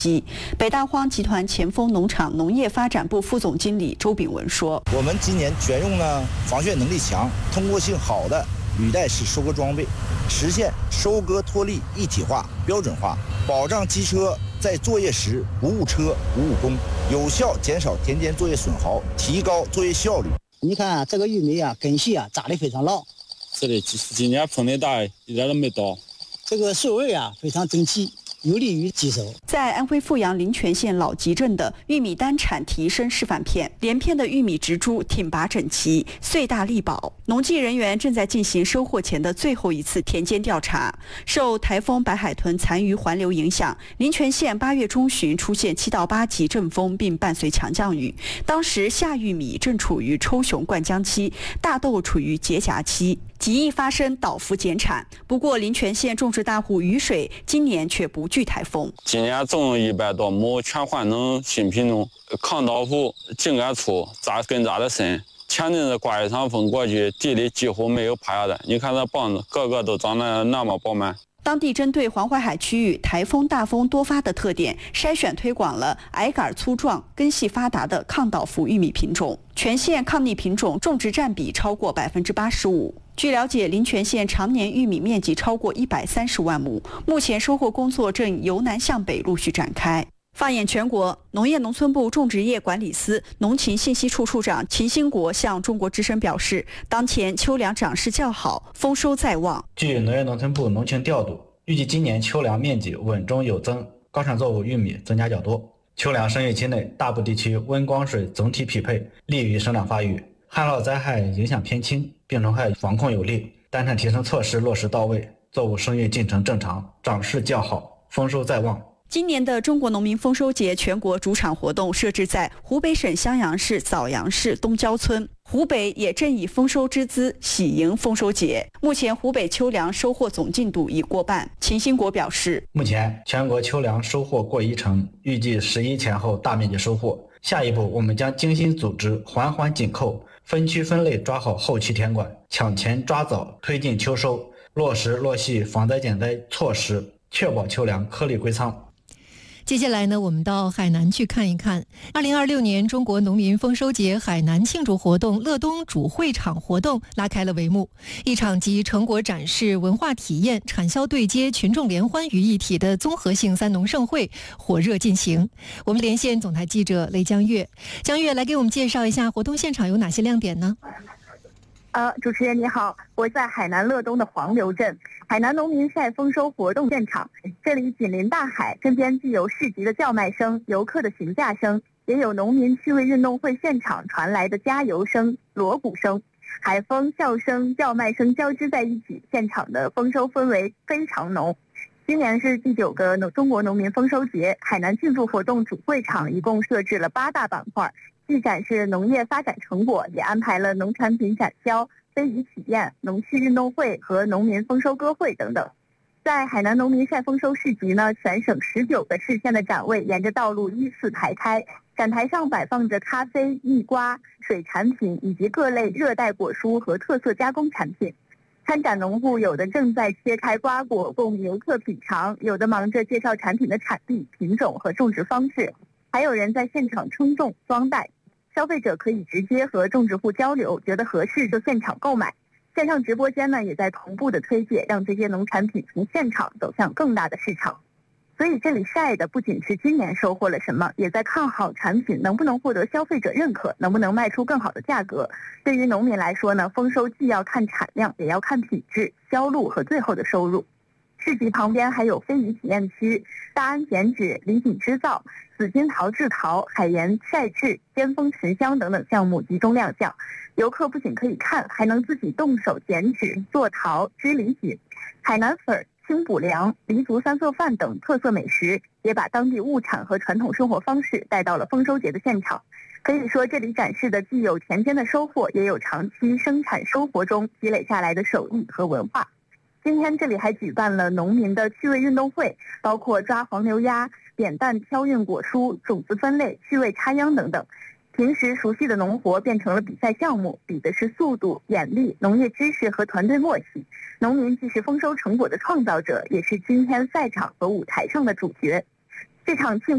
北大荒集团前锋农场农业发展部副总经理周炳文说：“ 我们今年选用了防眩能力强、通过性好的履带式收割装备，实现收割脱粒一体化、标准化，保障机车在作业时不误车、不误工，有效减少田间作业损耗，提高作业效率。” 你看这个玉米啊，根系啊扎得非常牢。 是的，今年风力大，一点都没倒。 这个穗味啊非常整齐，有利于机收。 在安徽阜阳临泉县老集镇的玉米单产提升示范片，连片的玉米植株挺拔整齐，穗大力薄。农技人员正在进行收获前的最后一次田间调查。受台风白海豚残余环流影响，临泉县8月中旬出现7到8级阵风，并伴随强降雨。当时夏玉米正处于抽熊灌浆期，大豆处于结荚期，极易发生倒伏减产。不过临泉县种植大户雨水今年却不惧台风。 今年种100多亩全换成新品种，抗倒伏、茎干粗、根扎得深。前阵子刮一场风过去，地里几乎没有趴下的。你看这棒子个个都长得那么饱满。 当地针对黄淮海区域台风大风多发的特点，筛选推广了矮杆粗壮、根系发达的抗倒伏玉米品种。全县抗逆品种种植占比超过85%。据了解，临泉县常年玉米面积超过130万亩，目前收获工作正由南向北陆续展开。放眼全国，农业农村部种植业管理司农情信息处处长秦兴国向中国之声表示，当前秋粮长势较好，丰收在望。 据农业农村部农情调度，预计今年秋粮面积稳中有增，高产作物玉米增加较多。秋粮生育期内，大部地区温光水总体匹配，利于生长发育，旱涝灾害影响偏轻，病虫害防控有力，单产提升措施落实到位，作物生育进程正常，长势较好，丰收在望。 今年的中国农民丰收节全国主场活动设置在湖北省襄阳市枣阳市东郊村，湖北也正以丰收之姿喜迎丰收节。目前湖北秋粮收获总进度已过半。秦兴国表示， 目前全国秋粮收获过1成，预计11前后大面积收获。下一步我们将精心组织，环环紧扣，分区分类抓好后期田管，抢前抓早推进秋收，落实落细防灾减灾措施，确保秋粮颗粒归仓。 接下来呢，我们到海南去看一看2026年中国农民丰收节海南庆祝活动乐东主会场活动拉开了帷幕，一场集成果展示、文化体验、产销对接、群众联欢于一体的综合性三农盛会火热进行。我们连线总台记者雷江月，江月来给我们介绍一下活动现场有哪些亮点呢？ 主持人你好，我在海南乐东的黄流镇，海南农民晒丰收活动现场。这里紧邻大海，身边既有市集的叫卖声、游客的询价声，也有农民趣味运动会现场传来的加油声、锣鼓声，海风、笑声、叫卖声交织在一起，现场的丰收氛围非常浓。今年是第9个中国农民丰收节，海南庆祝活动主会场一共设置了8大板块，既展示农业发展成果，也安排了农产品展销、非遗体验、农趣运动会和农民丰收歌会等等。在海南农民晒丰收市集呢，全省19个市县的展位沿着道路依次排开，展台上摆放着咖啡、蜜瓜、水产品以及各类热带果蔬和特色加工产品。参展农户有的正在切开瓜果供游客品尝，有的忙着介绍产品的产地、品种和种植方式，还有人在现场称重、装袋。消费者可以直接和种植户交流，觉得合适就现场购买。线上直播间呢也在同步的推介，让这些农产品从现场走向更大的市场。所以这里晒的不仅是今年收获了什么，也在看好产品能不能获得消费者认可，能不能卖出更好的价格。对于农民来说呢，丰收既要看产量，也要看品质、销路和最后的收入。市集旁边还有非遗体验区、大安剪纸、礼品织造、紫金陶制陶、海盐晒制、尖峰沉香等等项目集中亮相。游客不仅可以看，还能自己动手剪纸、做陶、织礼品。海南粉、清补凉、黎族三色饭等特色美食，也把当地物产和传统生活方式带到了丰收节的现场。可以说，这里展示的既有田间的收获，也有长期生产生活中积累下来的手艺和文化。今天这里还举办了农民的趣味运动会，包括抓黄牛鸭、扁担挑运果蔬、种子分类、趣味插秧等等。平时熟悉的农活变成了比赛项目，比的是速度、眼力、农业知识和团队默契。农民既是丰收成果的创造者，也是今天赛场和舞台上的主角。这场庆